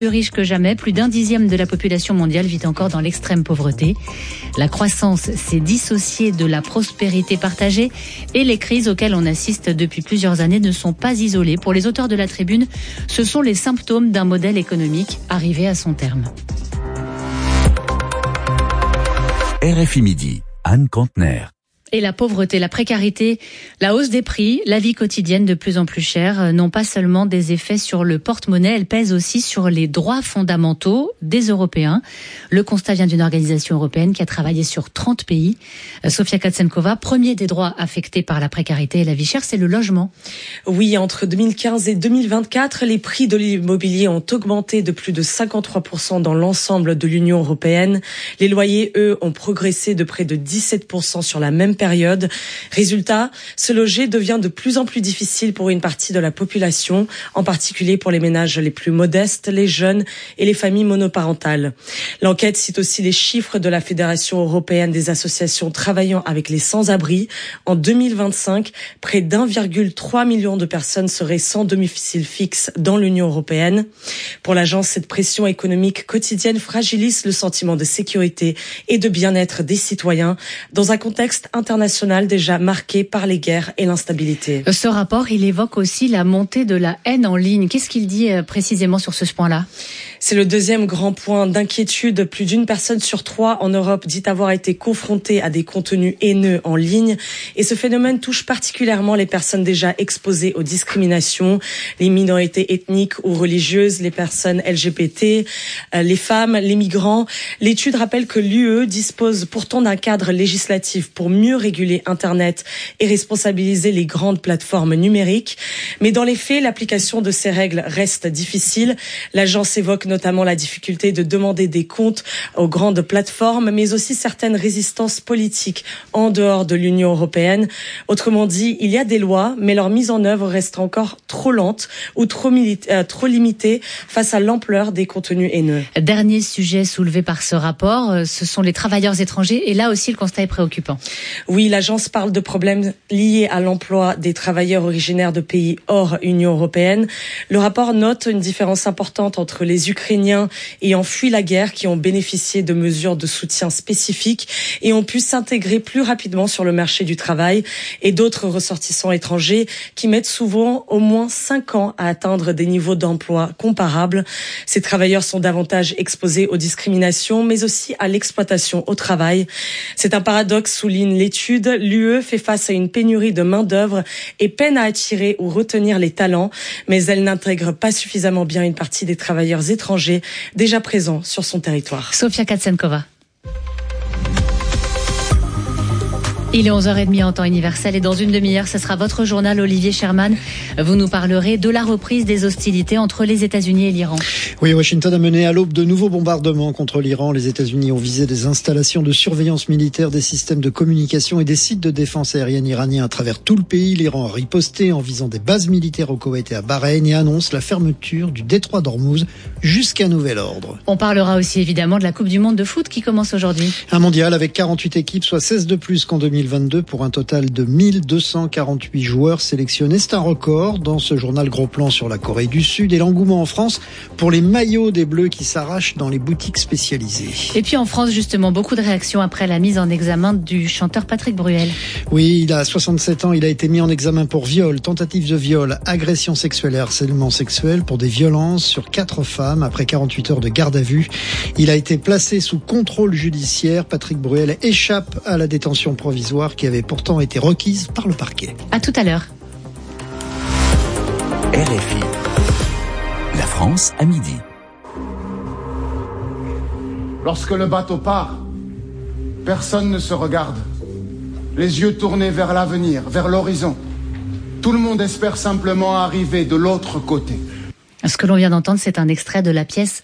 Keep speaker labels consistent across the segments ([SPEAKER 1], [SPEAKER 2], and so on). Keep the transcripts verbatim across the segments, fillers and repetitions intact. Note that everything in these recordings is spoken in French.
[SPEAKER 1] Plus riche que jamais, plus d'un dixième de la population mondiale vit encore dans l'extrême pauvreté. La croissance s'est dissociée de la prospérité partagée et les crises auxquelles on assiste depuis plusieurs années ne sont pas isolées. Pour les auteurs de la Tribune, ce sont les symptômes d'un modèle économique arrivé à son terme.
[SPEAKER 2] R F I Midi, Anne Contener.
[SPEAKER 1] Et la pauvreté, la précarité, la hausse des prix, la vie quotidienne de plus en plus chère n'ont pas seulement des effets sur le porte-monnaie, elles pèsent aussi sur les droits fondamentaux des Européens. Le constat vient d'une organisation européenne qui a travaillé sur trente pays. Sofia Katsenkova, premier des droits affectés par la précarité et la vie chère, c'est le logement.
[SPEAKER 3] Oui, entre deux mille quinze et deux mille vingt-quatre, les prix de l'immobilier ont augmenté de plus de cinquante-trois pour cent dans l'ensemble de l'Union européenne. Les loyers, eux, ont progressé de près de dix-sept pour cent sur la même période. Résultat, se loger devient de plus en plus difficile pour une partie de la population, en particulier pour les ménages les plus modestes, les jeunes et les familles monoparentales. L'enquête cite aussi les chiffres de la Fédération européenne des associations travaillant avec les sans-abri. En deux mille vingt-cinq, près d'un virgule trois million de personnes seraient sans domicile fixe dans l'Union européenne. Pour l'agence, cette pression économique quotidienne fragilise le sentiment de sécurité et de bien-être des citoyens dans un contexte international déjà marqué par les guerres et l'instabilité.
[SPEAKER 1] Ce rapport, il évoque aussi la montée de la haine en ligne. Qu'est-ce qu'il dit précisément sur ce point-là ?
[SPEAKER 3] C'est le deuxième grand point d'inquiétude. Plus d'une personne sur trois en Europe dit avoir été confrontée à des contenus haineux en ligne. Et ce phénomène touche particulièrement les personnes déjà exposées aux discriminations, les minorités ethniques ou religieuses, les personnes L G B T, les femmes, les migrants. L'étude rappelle que l'U E dispose pourtant d'un cadre législatif pour mieux réguler Internet et responsabiliser les grandes plateformes numériques. Mais dans les faits, l'application de ces règles reste difficile. L'agence évoque notamment la difficulté de demander des comptes aux grandes plateformes, mais aussi certaines résistances politiques en dehors de l'Union européenne. Autrement dit, il y a des lois, mais leur mise en œuvre reste encore trop lente ou trop, milita- euh, trop limitée face à l'ampleur des contenus haineux.
[SPEAKER 1] Dernier sujet soulevé par ce rapport, ce sont les travailleurs étrangers. Et là aussi, le constat est préoccupant.
[SPEAKER 3] Oui, l'agence parle de problèmes liés à l'emploi des travailleurs originaires de pays hors Union européenne. Le rapport note une différence importante entre les Ukrainiens ayant fui la guerre qui ont bénéficié de mesures de soutien spécifiques et ont pu s'intégrer plus rapidement sur le marché du travail et d'autres ressortissants étrangers qui mettent souvent au moins cinq ans à atteindre des niveaux d'emploi comparables. Ces travailleurs sont davantage exposés aux discriminations mais aussi à l'exploitation au travail. C'est un paradoxe, souligne l'étude. L'U E fait face à une pénurie de main-d'œuvre et peine à attirer ou retenir les talents, mais elle n'intègre pas suffisamment bien une partie des travailleurs étrangers déjà présents sur son territoire.
[SPEAKER 1] Sofia Katsenkova. Il est onze heures trente en temps universel et dans une demi-heure, ce sera votre journal Olivier Sherman. Vous nous parlerez de la reprise des hostilités entre les États-Unis et l'Iran.
[SPEAKER 4] Oui, Washington a mené à l'aube de nouveaux bombardements contre l'Iran. Les États-Unis ont visé des installations de surveillance militaire, des systèmes de communication et des sites de défense aérienne iraniens à travers tout le pays. L'Iran a riposté en visant des bases militaires au Koweït et à Bahreïn et annonce la fermeture du détroit d'Ormuz jusqu'à nouvel ordre.
[SPEAKER 1] On parlera aussi évidemment de la Coupe du Monde de foot qui commence aujourd'hui.
[SPEAKER 4] Un mondial avec quarante-huit équipes, soit seize de plus qu'en deux mille vingt-deux pour un total de mille deux cent quarante-huit joueurs sélectionnés. C'est un record dans ce journal Gros Plan sur la Corée du Sud et l'engouement en France pour les maillots des Bleus qui s'arrachent dans les boutiques spécialisées.
[SPEAKER 1] Et puis en France, justement, beaucoup de réactions après la mise en examen du chanteur Patrick Bruel.
[SPEAKER 4] Oui, il a soixante-sept ans, il a été mis en examen pour viol, tentative de viol, agression sexuelle et harcèlement sexuel pour des violences sur quatre femmes après quarante-huit heures de garde à vue. Il a été placé sous contrôle judiciaire. Patrick Bruel échappe à la détention provisoire qui avait pourtant été requise par le parquet.
[SPEAKER 1] À tout à l'heure.
[SPEAKER 2] R F I. La France à midi.
[SPEAKER 5] Lorsque le bateau part, personne ne se regarde. Les yeux tournés vers l'avenir, vers l'horizon. Tout le monde espère simplement arriver de l'autre côté.
[SPEAKER 1] Ce que l'on vient d'entendre, c'est un extrait de la pièce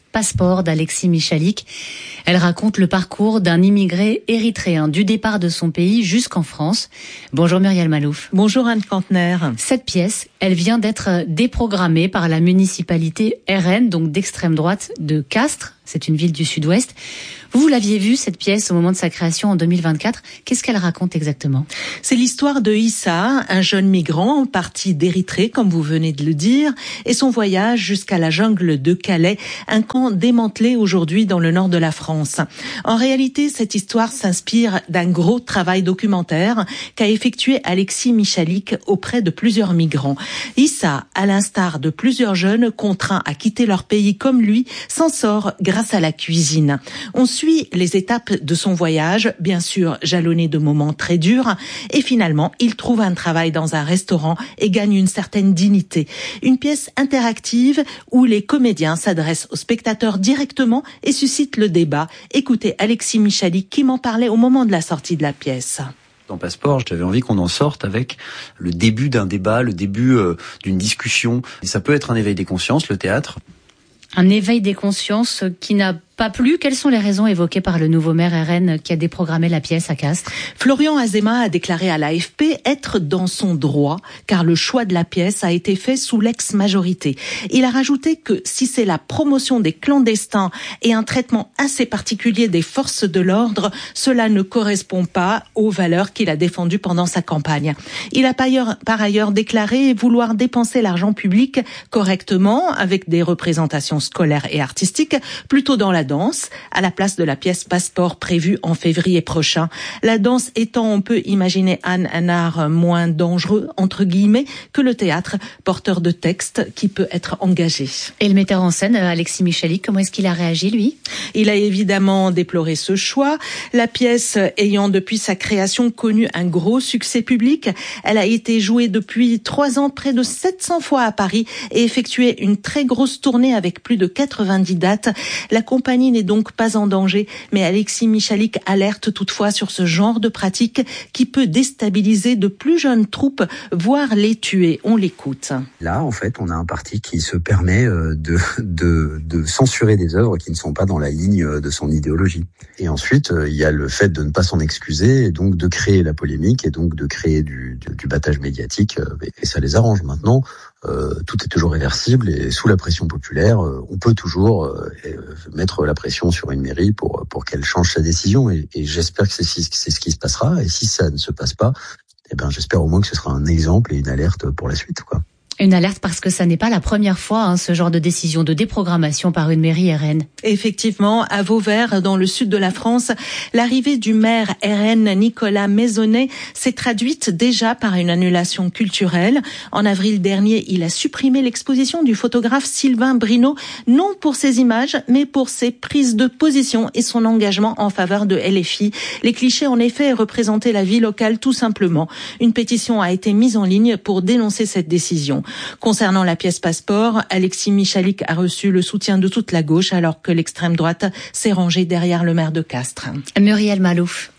[SPEAKER 1] Passeport d'Alexis Michalik. Elle raconte le parcours d'un immigré érythréen du départ de son pays jusqu'en France. Bonjour Muriel Malouf.
[SPEAKER 6] Bonjour Anne Kantner.
[SPEAKER 1] Cette pièce, elle vient d'être déprogrammée par la municipalité R N, donc d'extrême droite de Castres. C'est une ville du sud-ouest. Vous, vous l'aviez vue, cette pièce, au moment de sa création en deux mille vingt-quatre. Qu'est-ce qu'elle raconte exactement ?
[SPEAKER 6] C'est l'histoire de Issa, un jeune migrant parti d'Érythrée, comme vous venez de le dire, et son voyage jusqu'à la jungle de Calais, un camp démantelé aujourd'hui dans le nord de la France. En réalité, cette histoire s'inspire d'un gros travail documentaire qu'a effectué Alexis Michalik auprès de plusieurs migrants. Issa, à l'instar de plusieurs jeunes contraints à quitter leur pays comme lui, s'en sort grâce à la cuisine. On suit les étapes de son voyage, bien sûr jalonné de moments très durs, et finalement, il trouve un travail dans un restaurant et gagne une certaine dignité. Une pièce interactive où les comédiens s'adressent aux spectateurs directement et suscitent le débat. Écoutez Alexis Michalik qui m'en parlait au moment de la sortie de la pièce.
[SPEAKER 7] Dans Passeport, j'avais envie qu'on en sorte avec le début d'un débat, le début euh, d'une discussion. Et ça peut être un éveil des consciences, le théâtre.
[SPEAKER 1] Un éveil des consciences qui n'a pas plu. Quelles sont les raisons évoquées par le nouveau maire R N qui a déprogrammé la pièce à Castres ?
[SPEAKER 6] Florian Azéma a déclaré à l'A F P être dans son droit, car le choix de la pièce a été fait sous l'ex-majorité. Il a rajouté que si c'est la promotion des clandestins et un traitement assez particulier des forces de l'ordre, cela ne correspond pas aux valeurs qu'il a défendues pendant sa campagne. Il a par ailleurs, par ailleurs déclaré vouloir dépenser l'argent public correctement, avec des représentations scolaires et artistiques, plutôt dans la danse, à la place de la pièce Passeport prévue en février prochain. La danse étant, on peut imaginer, Anne, un art moins dangereux, entre guillemets, que le théâtre, porteur de texte qui peut être engagé.
[SPEAKER 1] Et le metteur en scène, Alexis Michalik, comment est-ce qu'il a réagi, lui ?
[SPEAKER 6] Il a évidemment déploré ce choix. La pièce ayant depuis sa création connu un gros succès public, elle a été jouée depuis trois ans près de sept cents fois à Paris et effectué une très grosse tournée avec plus de quatre-vingt-dix dates. La compagnie n'est donc pas en danger, mais Alexis Michalik alerte toutefois sur ce genre de pratique qui peut déstabiliser de plus jeunes troupes, voire les tuer. On l'écoute.
[SPEAKER 8] Là, en fait, on a un parti qui se permet de, de, de censurer des œuvres qui ne sont pas dans la ligne de son idéologie. Et ensuite, il y a le fait de ne pas s'en excuser, et donc de créer la polémique, et donc de créer du, du, du battage médiatique, et ça les arrange maintenant. Euh, tout est toujours réversible et sous la pression populaire, euh, on peut toujours euh, mettre la pression sur une mairie pour pour qu'elle change sa décision et, et j'espère que c'est, c'est ce qui se passera et si ça ne se passe pas, eh ben j'espère au moins que ce sera un exemple et une alerte pour la suite, quoi.
[SPEAKER 1] Une alerte parce que ça n'est pas la première fois, hein, ce genre de décision de déprogrammation par une mairie R N.
[SPEAKER 6] Effectivement, à Vauvert, dans le sud de la France, l'arrivée du maire R N Nicolas Maisonnet s'est traduite déjà par une annulation culturelle. En avril dernier, il a supprimé l'exposition du photographe Sylvain Brino, non pour ses images, mais pour ses prises de position et son engagement en faveur de L F I. Les clichés, en effet, représentaient la vie locale tout simplement. Une pétition a été mise en ligne pour dénoncer cette décision. Concernant la pièce Passeport, Alexis Michalik a reçu le soutien de toute la gauche alors que l'extrême droite s'est rangée derrière le maire de Castres.
[SPEAKER 1] Muriel Malouf.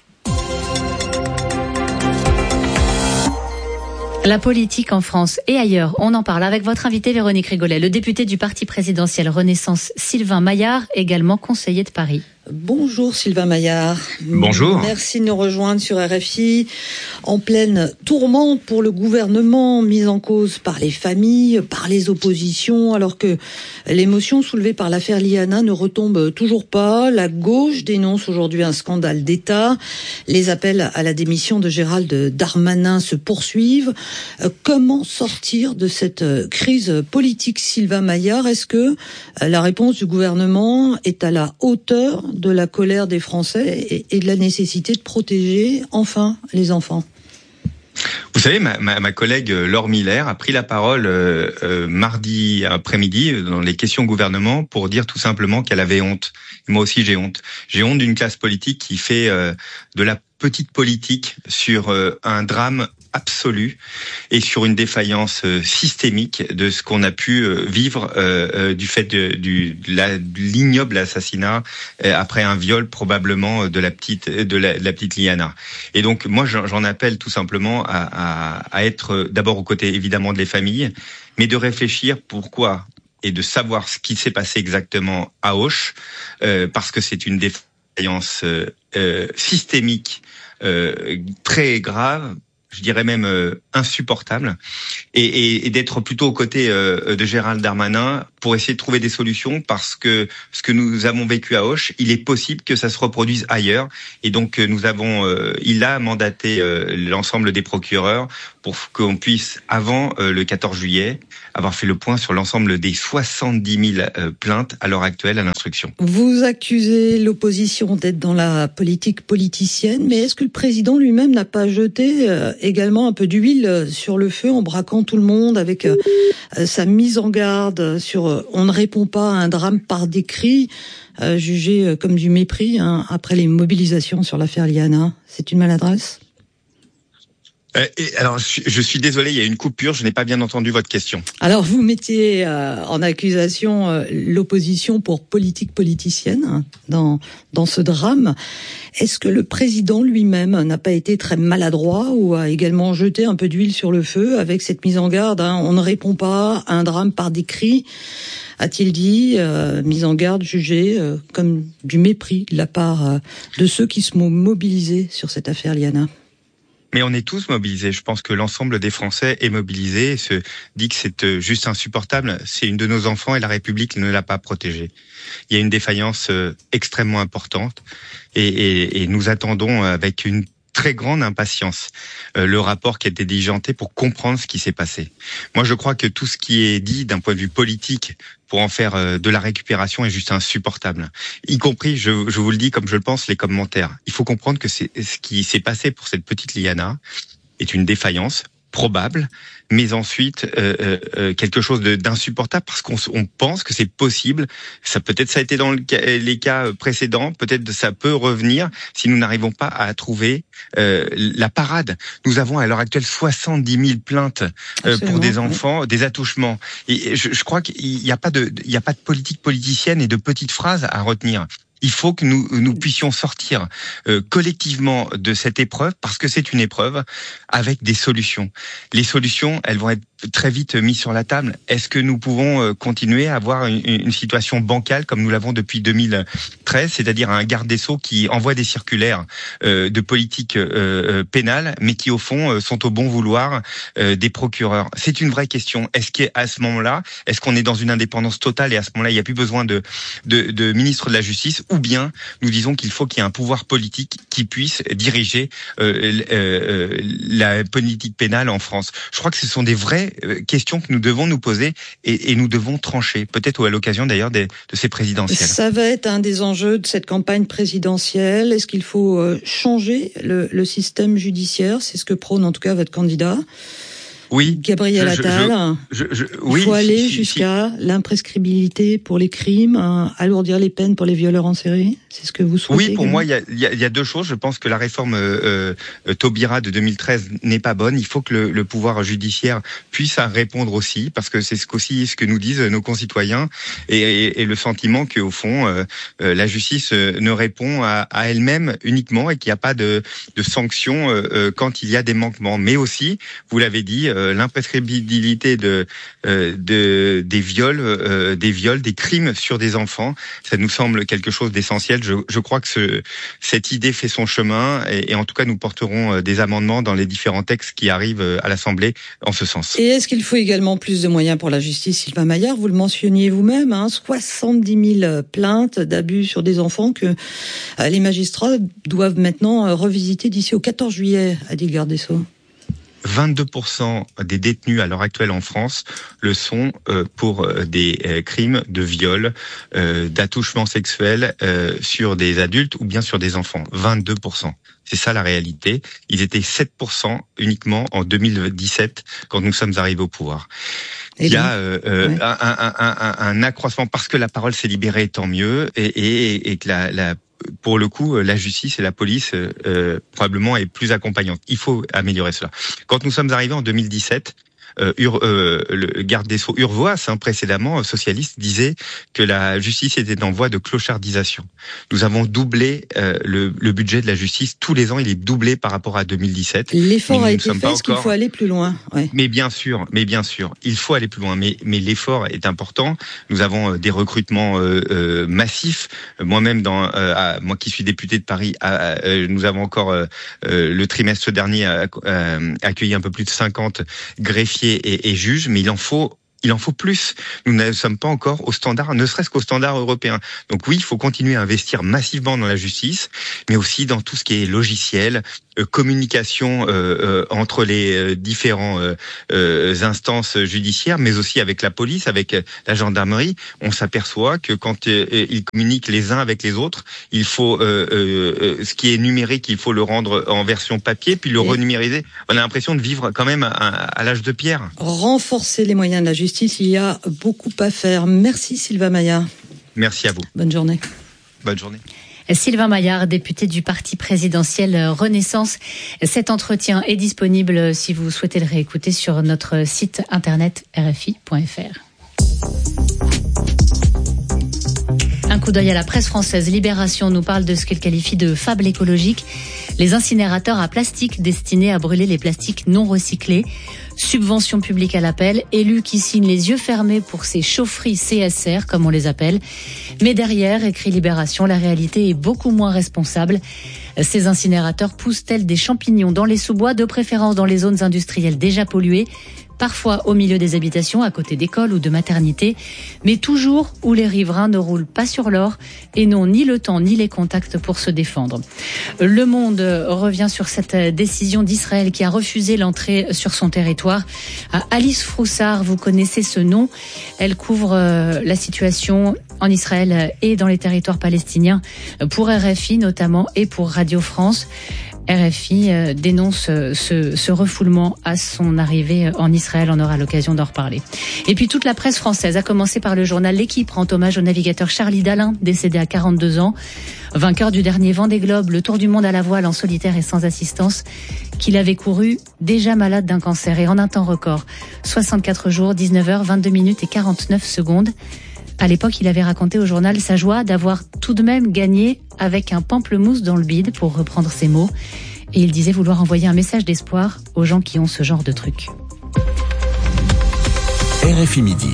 [SPEAKER 1] La politique en France et ailleurs, on en parle avec votre invité Véronique Rigolet, le député du parti présidentiel Renaissance Sylvain Maillard, également conseiller de Paris.
[SPEAKER 9] Bonjour Sylvain Maillard.
[SPEAKER 10] Bonjour.
[SPEAKER 9] Merci de nous rejoindre sur R F I. En pleine tourmente pour le gouvernement, mise en cause par les familles, par les oppositions, alors que l'émotion soulevée par l'affaire Liana ne retombe toujours pas. La gauche dénonce aujourd'hui un scandale d'État. Les appels à la démission de Gérald Darmanin se poursuivent. Comment sortir de cette crise politique, Sylvain Maillard ? Est-ce que la réponse du gouvernement est à la hauteur de la colère des Français et de la nécessité de protéger enfin les enfants?
[SPEAKER 10] Vous savez, ma, ma, ma collègue Laure Miller a pris la parole euh, euh, mardi après-midi dans les questions au gouvernement pour dire tout simplement qu'elle avait honte. Et moi aussi, j'ai honte. J'ai honte d'une classe politique qui fait euh, de la petite politique sur euh, un drame absolu et sur une défaillance euh, systémique de ce qu'on a pu euh, vivre euh, euh, du fait de, du, de, la, de l'ignoble assassinat euh, après un viol probablement de la petite de la, de la petite Liana. Et donc moi j'en, j'en appelle tout simplement à, à, à être d'abord aux côtés évidemment de les familles, mais de réfléchir pourquoi et de savoir ce qui s'est passé exactement à Auch, euh, parce que c'est une défaillance euh, euh, systémique euh, très grave, je dirais même euh, insupportable, et, et, et d'être plutôt aux côtés euh, de Gérald Darmanin pour essayer de trouver des solutions, parce que ce que nous avons vécu à Auch, il est possible que ça se reproduise ailleurs, et donc nous avons, euh, il a mandaté euh, l'ensemble des procureurs pour qu'on puisse, avant euh, le quatorze juillet, avoir fait le point sur l'ensemble des soixante-dix mille euh, plaintes à l'heure actuelle à l'instruction.
[SPEAKER 9] Vous accusez l'opposition d'être dans la politique politicienne, mais est-ce que le président lui-même n'a pas jeté euh, également un peu d'huile sur le feu en braquant tout le monde avec euh, sa mise en garde sur euh, on ne répond pas à un drame par des cris, euh, jugé euh, comme du mépris hein, après les mobilisations sur l'affaire Liana? C'est une maladresse?
[SPEAKER 10] Euh, et alors, je, je suis désolé, il y a une coupure, je n'ai pas bien entendu votre question.
[SPEAKER 9] Alors, vous mettiez euh, en accusation euh, l'opposition pour politique politicienne hein, dans dans ce drame. Est-ce que le président lui-même n'a pas été très maladroit ou a également jeté un peu d'huile sur le feu avec cette mise en garde hein, on ne répond pas à un drame par des cris, a-t-il dit, euh, mise en garde jugée euh, comme du mépris de la part euh, de ceux qui se sont mobilisés sur cette affaire Liana?
[SPEAKER 10] Mais on est tous mobilisés. Je pense que l'ensemble des Français est mobilisé et se dit que c'est juste insupportable. C'est une de nos enfants et la République ne l'a pas protégée. Il y a une défaillance extrêmement importante et, et, et nous attendons avec une très grande impatience euh, le rapport qui a été diligenté pour comprendre ce qui s'est passé. Moi, je crois que tout ce qui est dit d'un point de vue politique pour en faire euh, de la récupération est juste insupportable. Y compris, je, je vous le dis comme je le pense, les commentaires. Il faut comprendre que c'est ce qui s'est passé pour cette petite Liana est une défaillance probable, mais ensuite euh, euh, quelque chose de, d'insupportable parce qu'on on pense que c'est possible. Ça peut-être ça a été dans le cas, les cas précédents, peut-être ça peut revenir si nous n'arrivons pas à trouver euh, la parade. Nous avons à l'heure actuelle soixante-dix mille plaintes euh, pour des enfants, oui. Des attouchements. Et je, je crois qu'il n'y a pas de, il n'y a pas de politique politicienne et de petites phrases à retenir. Il faut que nous nous puissions sortir euh, collectivement de cette épreuve parce que c'est une épreuve avec des solutions. Les solutions, elles vont être très vite mises sur la table. Est-ce que nous pouvons euh, continuer à avoir une, une situation bancale comme nous l'avons depuis deux mille treize, c'est-à-dire un garde des Sceaux qui envoie des circulaires euh, de politique euh, pénale, mais qui au fond euh, sont au bon vouloir euh, des procureurs? C'est une vraie question. Est-ce qu'à ce moment-là, est-ce qu'on est dans une indépendance totale et à ce moment-là, il n'y a plus besoin de, de, de ministre de la Justice? Ou bien nous disons qu'il faut qu'il y ait un pouvoir politique qui puisse diriger euh, euh, la politique pénale en France. Je crois que ce sont des vraies questions que nous devons nous poser et, et nous devons trancher, peut-être à l'occasion d'ailleurs des, de ces présidentielles.
[SPEAKER 9] Ça va être un des enjeux de cette campagne présidentielle. Est-ce qu'il faut changer le, le système judiciaire? C'est ce que prône en tout cas votre candidat.
[SPEAKER 10] Oui,
[SPEAKER 9] Gabriel Attal.
[SPEAKER 10] Je, je, je, oui,
[SPEAKER 9] il faut aller
[SPEAKER 10] si, si,
[SPEAKER 9] jusqu'à si. l'imprescriptibilité pour les crimes, hein, alourdir les peines pour les violeurs en série. C'est ce que vous souhaitez?
[SPEAKER 10] Oui, pour
[SPEAKER 9] également?
[SPEAKER 10] moi, il y a, il y, a, il y a deux choses. Je pense que la réforme euh, euh, Taubira de deux mille treize n'est pas bonne. Il faut que le, le pouvoir judiciaire puisse répondre aussi, parce que c'est ce qu'aussi ce que nous disent nos concitoyens et, et, et le sentiment qu'au fond, euh, euh, la justice ne répond à, à elle-même uniquement et qu'il n'y a pas de, de sanctions euh, quand il y a des manquements. Mais aussi, vous l'avez dit, euh, l'imprescriptibilité de, euh, de des viols, euh, des viols, des crimes sur des enfants, ça nous semble quelque chose d'essentiel. Je, je crois que ce, cette idée fait son chemin et, et en tout cas, nous porterons des amendements dans les différents textes qui arrivent à l'Assemblée en ce sens.
[SPEAKER 9] Et est-ce qu'il faut également plus de moyens pour la justice, Sylvain Maillard? Vous le mentionniez vous-même, hein, soixante-dix mille plaintes d'abus sur des enfants que les magistrats doivent maintenant revisiter d'ici au quatorze juillet, a dit le garde des Sceaux.
[SPEAKER 10] vingt-deux pour cent des détenus à l'heure actuelle en France le sont euh, pour euh, des euh, crimes de viol, euh, d'attouchement sexuel euh, sur des adultes ou bien sur des enfants. vingt-deux pour cent. C'est ça la réalité. Ils étaient sept pour cent uniquement en deux mille dix-sept quand nous sommes arrivés au pouvoir. Et il y a euh, euh, ouais. un, un, un, un accroissement parce que la parole s'est libérée, tant mieux, et, et, et que la, la pour le coup, la justice et la police euh, probablement est plus accompagnante. Il faut améliorer cela. Quand nous sommes arrivés en deux mille dix-sept, euh, Ur, euh, le garde des Sceaux Urvoas, hein, précédemment socialiste, disait que la justice était en voie de clochardisation. Nous avons doublé euh, le, le budget de la justice. Tous les ans, il est doublé par rapport à deux mille dix-sept.
[SPEAKER 9] L'effort a été fait, est-ce qu'il faut aller plus loin? Ouais.
[SPEAKER 10] Mais bien sûr, mais bien sûr, il faut aller plus loin. Mais, mais l'effort est important. Nous avons des recrutements euh, euh, massifs. Moi-même, dans, euh, à, moi qui suis député de Paris, à, à, euh, nous avons encore euh, euh, le trimestre dernier euh, accueilli un peu plus de cinquante greffiers et, et juges. Mais il en faut. Il en faut plus. Nous ne sommes pas encore au standard, ne serait-ce qu'au standard européen. Donc oui, il faut continuer à investir massivement dans la justice, mais aussi dans tout ce qui est logiciel, euh, communication euh, euh, entre les euh, différents euh, euh, instances judiciaires, mais aussi avec la police, avec euh, la gendarmerie. On s'aperçoit que quand euh, ils communiquent les uns avec les autres, il faut euh, euh, ce qui est numérique, il faut le rendre en version papier, puis le Et renumériser. On a l'impression de vivre quand même à, à l'âge de pierre.
[SPEAKER 9] Renforcer les moyens de la justice. Il y a beaucoup à faire. Merci Sylvain Maillard.
[SPEAKER 10] Merci à vous.
[SPEAKER 9] Bonne journée.
[SPEAKER 10] Bonne journée.
[SPEAKER 1] Sylvain Maillard, député du parti présidentiel Renaissance. Cet entretien est disponible si vous souhaitez le réécouter sur notre site internet r f i point f r. Un coup d'œil à la presse française. Libération nous parle de ce qu'elle qualifie de fable écologique. Les incinérateurs à plastique destinés à brûler les plastiques non recyclés. Subvention publique à l'appel. Élus qui signent les yeux fermés pour ces chaufferies C S R, comme on les appelle. Mais derrière, écrit Libération, la réalité est beaucoup moins responsable. Ces incinérateurs poussent tels des champignons dans les sous-bois, de préférence dans les zones industrielles déjà polluées. Parfois au milieu des habitations, à côté d'écoles ou de maternités, mais toujours où les riverains ne roulent pas sur l'or et n'ont ni le temps ni les contacts pour se défendre. Le Monde revient sur cette décision d'Israël qui a refusé l'entrée sur son territoire. Alice Froussard, vous connaissez ce nom, elle couvre la situation en Israël et dans les territoires palestiniens pour R F I notamment et pour Radio France. R F I euh, dénonce euh, ce, ce refoulement à son arrivée en Israël. On aura l'occasion d'en reparler. Et puis toute la presse française, a commencé par le journal L'Équipe, rend hommage au navigateur Charlie Dalin, décédé à quarante-deux ans. Vainqueur du dernier Vendée Globe, le tour du monde à la voile en solitaire et sans assistance, qu'il avait couru déjà malade d'un cancer et en un temps record. soixante-quatre jours, dix-neuf heures, vingt-deux minutes et quarante-neuf secondes. À l'époque, il avait raconté au journal sa joie d'avoir tout de même gagné avec un pamplemousse dans le bide, pour reprendre ses mots. Et il disait vouloir envoyer un message d'espoir aux gens qui ont ce genre de truc.
[SPEAKER 2] R F I Midi.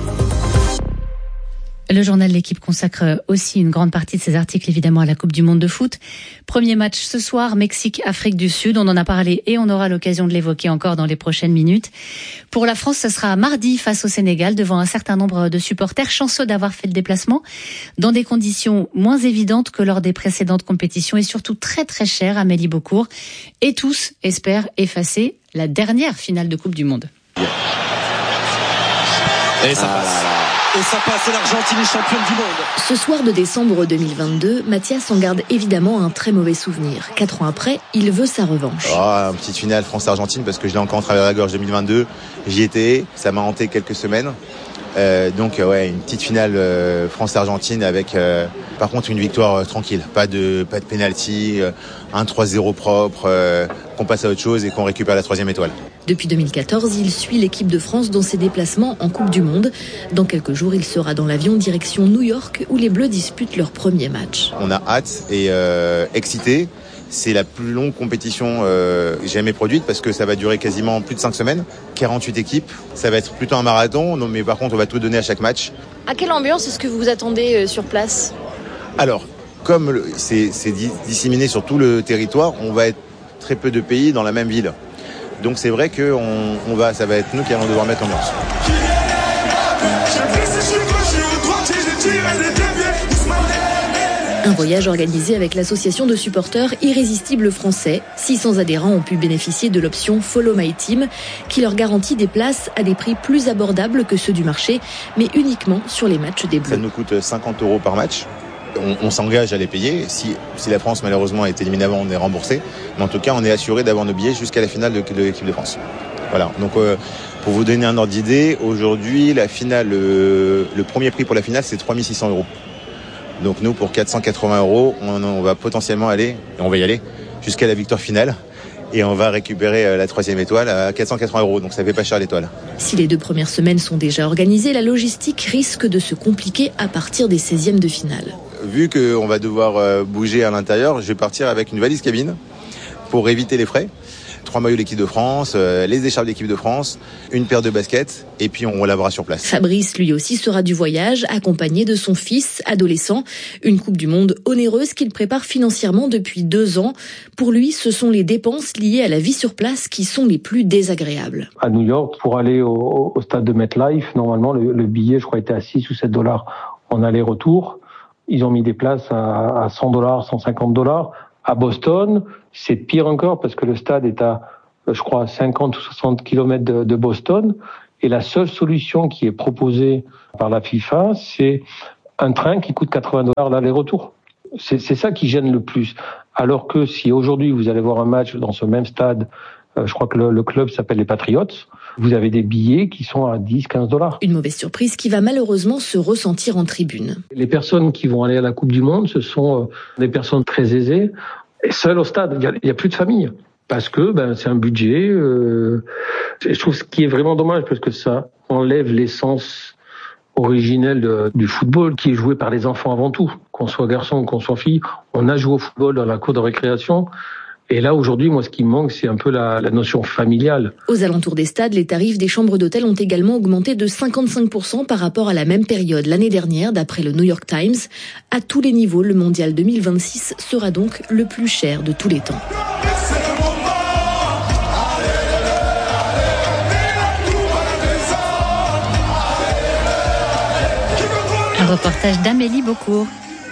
[SPEAKER 1] Le journal L'Équipe consacre aussi une grande partie de ses articles évidemment à la Coupe du Monde de foot. Premier match ce soir, Mexique-Afrique du Sud. On en a parlé et on aura l'occasion de l'évoquer encore dans les prochaines minutes. Pour la France, ce sera mardi face au Sénégal devant un certain nombre de supporters chanceux d'avoir fait le déplacement dans des conditions moins évidentes que lors des précédentes compétitions et surtout très très chères, Amélie Beaucourt. Et tous espèrent effacer la dernière finale de Coupe du Monde.
[SPEAKER 11] Et ça passe. Et ça passe, et l'Argentine est championne du monde.
[SPEAKER 12] Ce soir de décembre deux mille vingt-deux, Mathias en garde évidemment un très mauvais souvenir. Quatre ans après, il veut sa revanche.
[SPEAKER 13] Oh, une petite finale France-Argentine parce que je l'ai encore en travers de la gorge deux mille vingt-deux. J'y étais, ça m'a hanté quelques semaines. Euh, donc euh, ouais, une petite finale euh, France-Argentine avec euh, par contre une victoire euh, tranquille, pas de pas de penalty, euh, un trois zéro propre, euh, qu'on passe à autre chose et qu'on récupère la troisième étoile.
[SPEAKER 12] Depuis deux mille quatorze, il suit l'équipe de France dans ses déplacements en Coupe du Monde. Dans quelques jours, il sera dans l'avion direction New York où les Bleus disputent leur premier match.
[SPEAKER 13] On a hâte et euh, excité. C'est la plus longue compétition euh, jamais produite parce que ça va durer quasiment plus de cinq semaines, quarante-huit équipes. Ça va être plutôt un marathon, mais par contre on va tout donner à chaque match.
[SPEAKER 12] À quelle ambiance est-ce que vous vous attendez sur place ?
[SPEAKER 13] Alors, comme le, c'est, c'est disséminé sur tout le territoire, on va être très peu de pays dans la même ville. Donc c'est vrai que on, on va, ça va être nous qui allons devoir mettre l'ambiance.
[SPEAKER 12] Un voyage organisé avec l'association de supporters Irrésistibles Français. six cents adhérents ont pu bénéficier de l'option Follow My Team qui leur garantit des places à des prix plus abordables que ceux du marché, mais uniquement sur les matchs des Bleus.
[SPEAKER 13] Ça nous coûte cinquante euros par match. On, on s'engage à les payer. Si, si la France malheureusement est éliminée avant, on est remboursé. Mais en tout cas, on est assuré d'avoir nos billets jusqu'à la finale de, de l'équipe de France. Voilà. Donc euh, pour vous donner un ordre d'idée, aujourd'hui, la finale, euh, le premier prix pour la finale, c'est trois mille six cents euros. Donc nous, pour quatre cent quatre-vingts euros, on, on va potentiellement aller, et on va y aller, jusqu'à la victoire finale. et on va récupérer la troisième étoile à quatre cent quatre-vingts euros. Donc ça fait pas cher l'étoile.
[SPEAKER 12] Si les deux premières semaines sont déjà organisées, la logistique risque de se compliquer à partir des seizièmes de finale.
[SPEAKER 13] Vu qu'on va devoir bouger à l'intérieur, je vais partir avec une valise cabine pour éviter les frais. Trois maillots d'équipe de France, euh, les écharpes d'équipe de France, une paire de baskets et puis on lavera sur place.
[SPEAKER 12] Fabrice, lui aussi, sera du voyage, accompagné de son fils adolescent. Une Coupe du Monde onéreuse qu'il prépare financièrement depuis deux ans. Pour lui, ce sont les dépenses liées à la vie sur place qui sont les plus désagréables.
[SPEAKER 14] À New York, pour aller au, au stade de MetLife, normalement, le, le billet, je crois, était à six ou sept dollars en aller-retour. Ils ont mis des places à, à cent dollars, cent cinquante dollars. À Boston, c'est pire encore parce que le stade est à, je crois, cinquante ou soixante kilomètres de, de Boston. Et la seule solution qui est proposée par la FIFA, c'est un train qui coûte quatre-vingts dollars l'aller-retour. C'est, c'est ça qui gêne le plus. Alors que si aujourd'hui vous allez voir un match dans ce même stade, euh, je crois que le, le club s'appelle les Patriots, vous avez des billets qui sont à dix, quinze dollars.
[SPEAKER 12] Une mauvaise surprise qui va malheureusement se ressentir en tribune.
[SPEAKER 14] Les personnes qui vont aller à la Coupe du Monde, ce sont des personnes très aisées. Et seules au stade, il y a, il y a plus de famille. Parce que ben, c'est un budget. Euh, je trouve ce qui est vraiment dommage, parce que ça enlève l'essence originelle de, du football, qui est joué par les enfants avant tout. Qu'on soit garçon ou qu'on soit fille, on a joué au football dans la cour de récréation. Et là, aujourd'hui, moi, ce qui me manque, c'est un peu la, la notion familiale.
[SPEAKER 12] Aux alentours des stades, les tarifs des chambres d'hôtel ont également augmenté de cinquante-cinq pour cent par rapport à la même période l'année dernière, d'après le New York Times. À tous les niveaux, le Mondial deux mille vingt-six sera donc le plus cher de tous les temps.
[SPEAKER 1] Un reportage d'Amélie Beaucourt.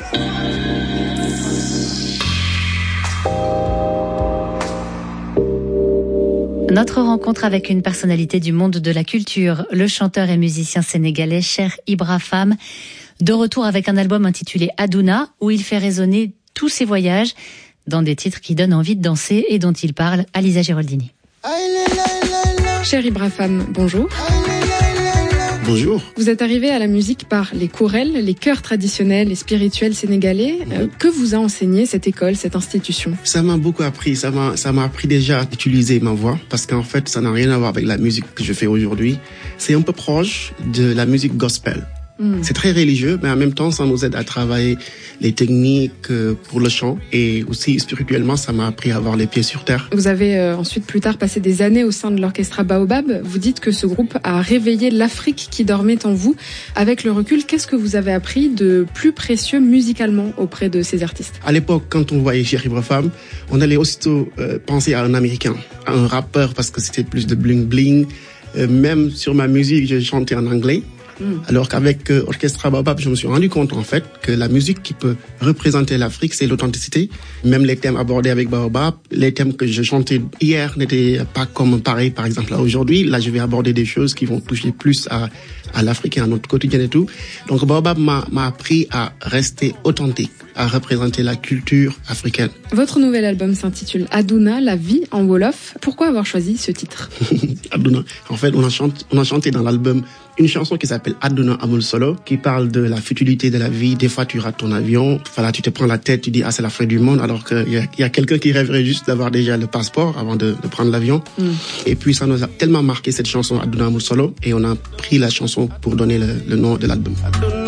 [SPEAKER 1] Notre rencontre avec une personnalité du monde de la culture, le chanteur et musicien sénégalais Cheikh Ibra Fam, de retour avec un album intitulé Adouna, où il fait résonner tous ses voyages dans des titres qui donnent envie de danser et dont il parle à Lisa Giraldini.
[SPEAKER 15] Cheikh Ibra Fam, bonjour.
[SPEAKER 16] Bonjour.
[SPEAKER 15] Vous êtes arrivé à la musique par les chourels, les chœurs traditionnels et spirituels sénégalais. Euh, que vous a enseigné cette école, cette institution ?
[SPEAKER 16] Ça m'a beaucoup appris. Ça m'a, ça m'a appris déjà à utiliser ma voix, parce qu'en fait, ça n'a rien à voir avec la musique que je fais aujourd'hui. C'est un peu proche de la musique gospel. Mm. C'est très religieux, mais en même temps, ça nous aide à travailler les techniques pour le chant, et aussi spirituellement, ça m'a appris à avoir les pieds sur terre.
[SPEAKER 15] Vous avez euh, ensuite plus tard passé des années au sein de l'orchestre Baobab. Vous dites que ce groupe a réveillé l'Afrique qui dormait en vous. Avec le recul, qu'est-ce que vous avez appris de plus précieux musicalement auprès de ces artistes ?
[SPEAKER 16] À l'époque, quand on voyait Cheikh Ibra Fam, on allait aussitôt euh, penser à un Américain, à un rappeur, parce que c'était plus de bling bling. Euh, même sur ma musique, je chantais en anglais. Alors qu'avec euh, Orchestra Baobab, je me suis rendu compte en fait que la musique qui peut représenter l'Afrique, c'est l'authenticité. Même les thèmes abordés avec Baobab, les thèmes que je chantais hier n'étaient pas comme pareil, par exemple, là aujourd'hui. Là, je vais aborder des choses qui vont toucher plus à, à l'Afrique et à notre quotidien et tout. Donc Baobab m'a, m'a appris à rester authentique, à représenter la culture africaine.
[SPEAKER 15] Votre nouvel album s'intitule Adouna, la vie en Wolof. Pourquoi avoir choisi ce titre ?
[SPEAKER 16] Adouna. En fait, on a chanté, on a chanté dans l'album une chanson qui s'appelle Adouna Amul Solo, qui parle de la futilité de la vie. Des fois, tu rates ton avion. Voilà, tu te prends la tête, tu dis, ah, c'est la fin du monde, alors qu'il y a, il y a quelqu'un qui rêverait juste d'avoir déjà le passeport avant de, de prendre l'avion. Mm. Et puis, ça nous a tellement marqué, cette chanson Adouna Amul Solo, et on a pris la chanson pour donner le, le nom de l'album. Adouna.